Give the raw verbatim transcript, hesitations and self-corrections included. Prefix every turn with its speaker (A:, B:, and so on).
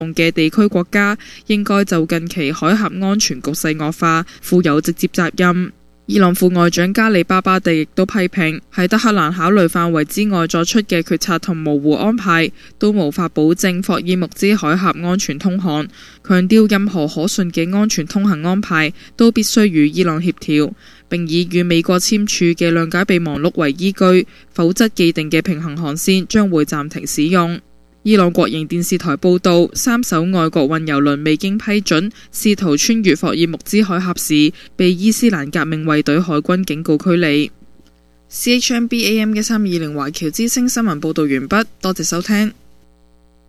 A: 嘅地區國家應該就近期海峽安全局勢惡化負有直接責任。伊朗副外長加里巴巴蒂亦都批評，喺德黑蘭考慮範圍之外作出嘅決策同模糊安排，都無法保證霍爾木茲海峽安全通航，強調任何可信嘅安全通行安排都必須與伊朗協調，並以與美國簽署嘅諒解備忘錄為依據，否則既定嘅平行航線將會暫停使用。伊朗國營電視台報道，三艘外國運油輪未經批准試圖穿越霍爾木茲海峽時，被伊斯蘭革命衛隊海軍警告驅離。C H M B A M 嘅三二零華僑之聲新聞報道完畢，多謝收聽。